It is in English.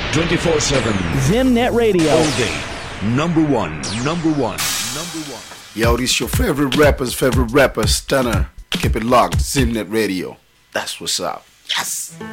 24/7. Zimnet Radio. All day. Number one. Yo, this your favorite rapper, Stunner. Keep it locked, Zimnet Radio. That's what's up. Yes!